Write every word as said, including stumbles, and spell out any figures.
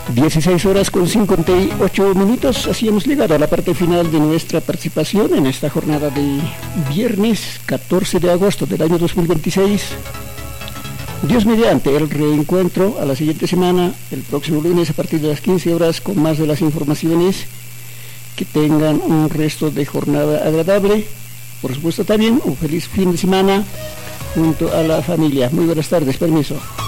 dieciséis horas con cincuenta y ocho minutos, así hemos llegado a la parte final de nuestra participación en esta jornada de viernes catorce de agosto del año dos mil veintiséis. Dios mediante, el reencuentro a la siguiente semana, el próximo lunes a partir de las quince horas con más de las informaciones. Que tengan un resto de jornada agradable, por supuesto también un feliz fin de semana junto a la familia. Muy buenas tardes, permiso.